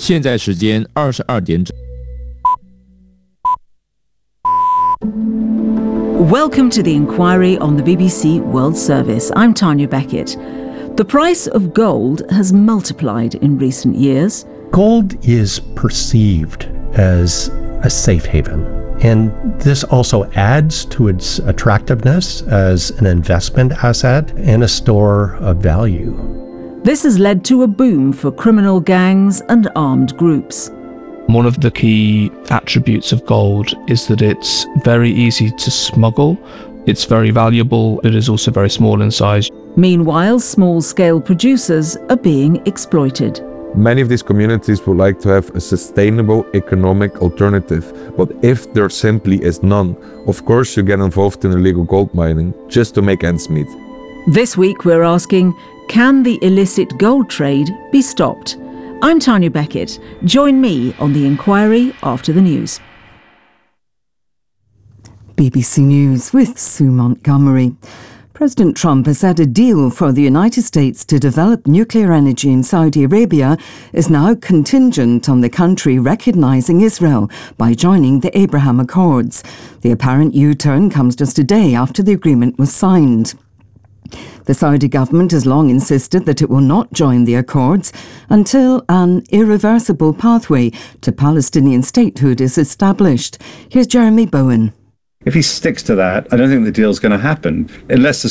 现在时间22点整。 Welcome to the inquiry on the BBC World Service. I'm Tanya Beckett. The price of gold has multiplied in recent years. Gold is perceived as a safe haven, and this also adds to its attractiveness as an investment asset and a store of value. This has led to a boom for criminal gangs and armed groups. One of the key attributes of gold is that it's very easy to smuggle. It's very valuable. It is also very small in size. Meanwhile, small-scale producers are being exploited. Many of these communities would like to have a sustainable economic alternative, but if there simply is none, of course you get involved in illegal gold mining just to make ends meet. This week we're asking, can the illicit gold trade be stopped? I'm Tanya Beckett. Join me on the inquiry after the news. BBC News with Sue Montgomery. President Trump has said a deal for the United States to develop nuclear energy in Saudi Arabia is now contingent on the country recognising Israel by joining the Abraham Accords. The apparent U-turn comes just a day after the agreement was signed. The Saudi government has long insisted that it will not join the accords until an irreversible pathway to Palestinian statehood is established. Here's Jeremy Bowen. If he sticks to that, I don't think the deal's going to happen unless the